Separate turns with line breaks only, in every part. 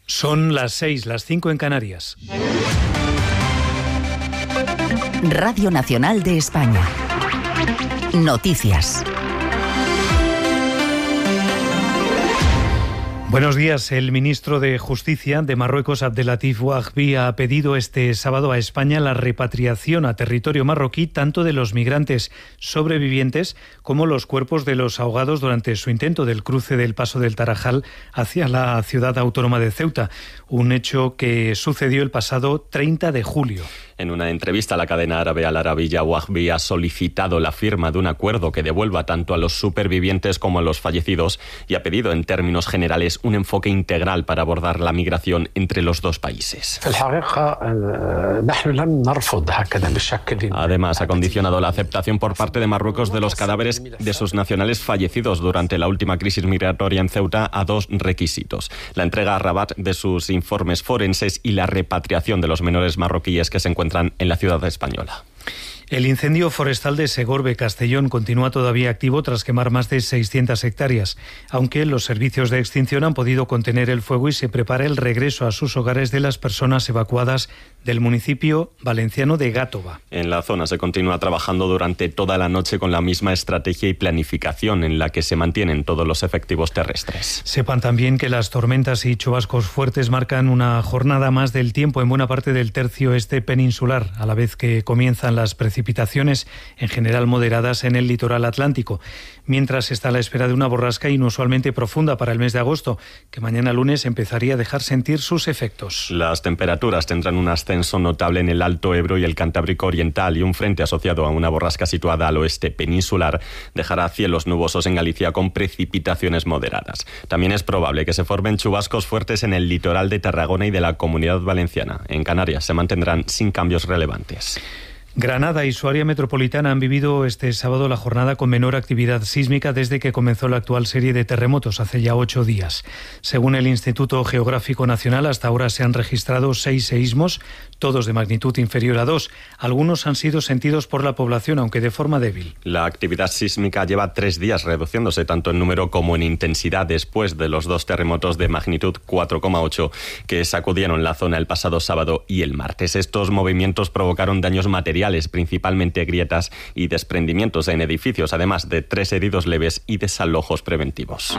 Son las 6, las 5 en Canarias.
Radio Nacional de España. Noticias.
Buenos días. El ministro de Justicia de Marruecos, Abdelatif Ouahbi, ha pedido este sábado a España la repatriación a territorio marroquí tanto de los migrantes sobrevivientes como los cuerpos de los ahogados durante su intento del cruce del paso del Tarajal hacia la ciudad autónoma de Ceuta, un hecho que sucedió el pasado 30 de julio.
En una entrevista a la cadena árabe Al Arabiya, Ouahbi ha solicitado la firma de un acuerdo que devuelva tanto a los supervivientes como a los fallecidos y ha pedido en términos generales un enfoque integral para abordar la migración entre los dos países. Además, ha condicionado la aceptación por parte de Marruecos de los cadáveres de sus nacionales fallecidos durante la última crisis migratoria en Ceuta a dos requisitos: la entrega a Rabat de sus informes forenses y la repatriación de los menores marroquíes que se encuentran en la ciudad española.
El incendio forestal de Segorbe, Castellón, continúa todavía activo tras quemar más de 600 hectáreas, aunque los servicios de extinción han podido contener el fuego y se prepara el regreso a sus hogares de las personas evacuadas del municipio valenciano de Gátova.
En la zona se continúa trabajando durante toda la noche con la misma estrategia y planificación en la que se mantienen todos los efectivos terrestres.
Sepan también que las tormentas y chubascos fuertes marcan una jornada más del tiempo en buena parte del tercio este peninsular, a la vez que comienzan las precipitaciones en general moderadas en el litoral atlántico, mientras se está a la espera de una borrasca inusualmente profunda para el mes de agosto, que mañana lunes empezaría a dejar sentir sus efectos.
Las temperaturas tendrán un ascenso notable en el Alto Ebro y el Cantábrico Oriental, y un frente asociado a una borrasca situada al oeste peninsular dejará cielos nubosos en Galicia con precipitaciones moderadas. También es probable que se formen chubascos fuertes en el litoral de Tarragona y de la Comunidad Valenciana. En Canarias se mantendrán sin cambios relevantes.
Granada y su área metropolitana han vivido este sábado la jornada con menor actividad sísmica desde que comenzó la actual serie de terremotos hace ya 8 días. Según el Instituto Geográfico Nacional, hasta ahora se han registrado 6 seísmos, todos de magnitud inferior a 2. Algunos han sido sentidos por la población, aunque de forma débil.
La actividad sísmica lleva 3 días reduciéndose tanto en número como en intensidad después de los 2 terremotos de magnitud 4,8 que sacudieron la zona el pasado sábado y el martes. Estos movimientos provocaron daños materiales, principalmente grietas y desprendimientos en edificios, además de 3 heridos leves y desalojos preventivos.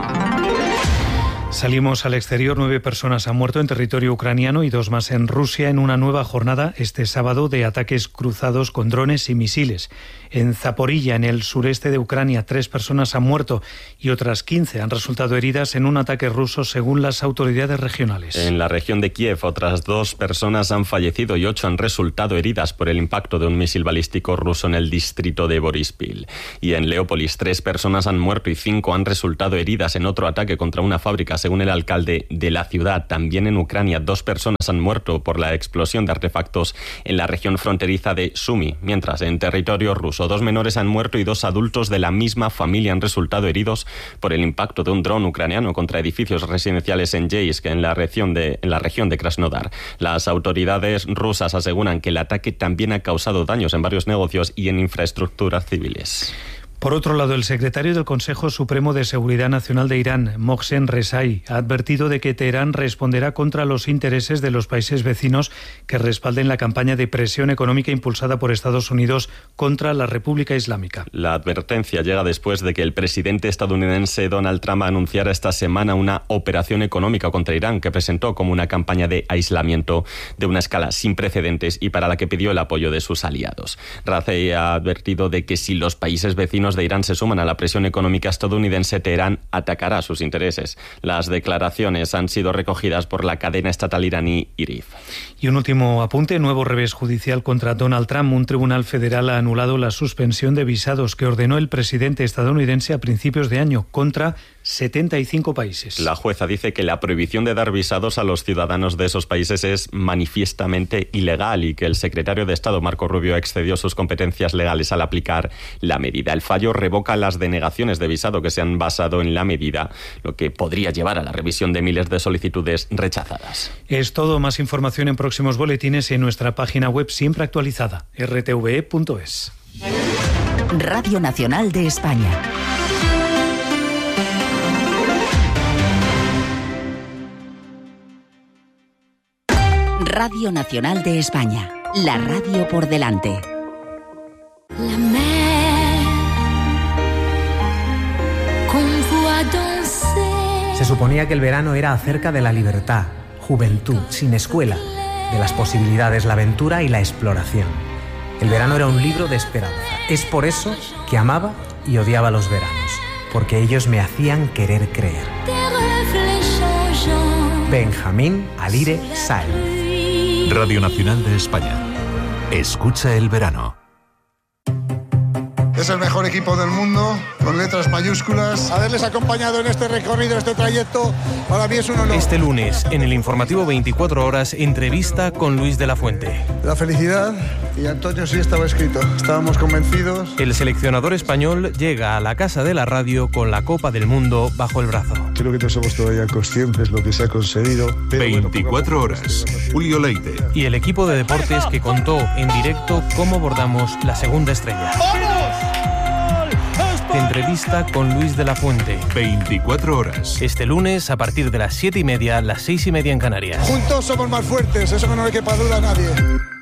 Salimos al exterior. 9 personas han muerto en territorio ucraniano y 2 más en Rusia en una nueva jornada este sábado de ataques cruzados con drones y misiles. En Zaporilla, en el sureste de Ucrania, 3 personas han muerto y otras 15 han resultado heridas en un ataque ruso, según las autoridades regionales.
En la región de Kiev, otras 2 personas han fallecido y 8 han resultado heridas por el impacto de un misil balístico ruso en el distrito de Borispil. Y en Leópolis, 3 personas han muerto y 5 han resultado heridas en otro ataque contra una fábrica, según el alcalde de la ciudad. También en Ucrania, 2 personas han muerto por la explosión de artefactos en la región fronteriza de Sumy, mientras en territorio ruso 2 menores han muerto y 2 adultos de la misma familia han resultado heridos por el impacto de un dron ucraniano contra edificios residenciales en Yeisk, en la región de Krasnodar. Las autoridades rusas aseguran que el ataque también ha causado daños en varios negocios y en infraestructuras civiles.
Por otro lado, el secretario del Consejo Supremo de Seguridad Nacional de Irán, Mohsen Rezai, ha advertido de que Teherán responderá contra los intereses de los países vecinos que respalden la campaña de presión económica impulsada por Estados Unidos contra la República Islámica.
La advertencia llega después de que el presidente estadounidense Donald Trump anunciara esta semana una operación económica contra Irán que presentó como una campaña de aislamiento de una escala sin precedentes y para la que pidió el apoyo de sus aliados. Rezai ha advertido de que si los países vecinos de Irán se suman a la presión económica estadounidense, Teherán atacará sus intereses. Las declaraciones han sido recogidas por la cadena estatal iraní IRIF.
Y un último apunte: nuevo revés judicial contra Donald Trump. Un tribunal federal ha anulado la suspensión de visados que ordenó el presidente estadounidense a principios de año contra 75 países.
La jueza dice que la prohibición de dar visados a los ciudadanos de esos países es manifiestamente ilegal y que el secretario de Estado, Marco Rubio, excedió sus competencias legales al aplicar la medida. El fallo revoca las denegaciones de visado que se han basado en la medida, lo que podría llevar a la revisión de miles de solicitudes rechazadas.
Es todo. Más información en próximos boletines y en nuestra página web siempre actualizada, rtve.es.
Radio Nacional de España. Radio Nacional de España. La radio por delante.
La mer, qu'on voit danser.
Se suponía que el verano era acerca de la libertad, juventud, sin escuela, de las posibilidades, la aventura y la exploración. El verano era un libro de esperanza. Es por eso que amaba y odiaba los veranos, porque ellos me hacían querer creer. Benjamín Alire Sáenz.
Radio Nacional de España. Escucha el verano.
Es el mejor equipo del mundo, con letras mayúsculas.
Haberles acompañado en este recorrido, este trayecto, para mí es un honor.
Este lunes, en el informativo 24 horas, entrevista con Luis de la Fuente.
La felicidad, y Antonio sí estaba escrito. Estábamos convencidos.
El seleccionador español llega a la Casa de la Radio con la Copa del Mundo bajo el brazo.
Creo que no somos todavía conscientes de lo que se ha conseguido.
24 horas. Julio Leite.
Y el equipo de deportes que contó en directo cómo bordamos la segunda estrella. Entrevista con Luis de la Fuente.
24 horas.
Este lunes a partir de las 7:30, las 6:30 en Canarias.
Juntos somos más fuertes, eso que no le quepa duda a nadie.